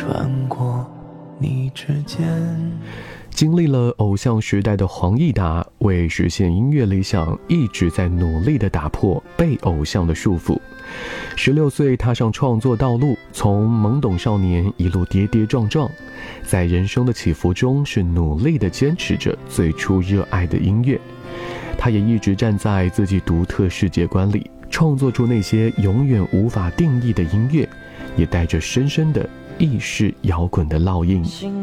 穿过你指尖。 经历了偶像时代的黄义达，为实现音乐理想，一直在努力地打破被偶像的束缚。16岁踏上创作道路，从懵懂少年一路跌跌撞撞，在人生的起伏中是努力地坚持着最初热爱的音乐。他也一直站在自己独特世界观里，创作出那些永远无法定义的音乐，也带着深深的意识摇滚的烙印。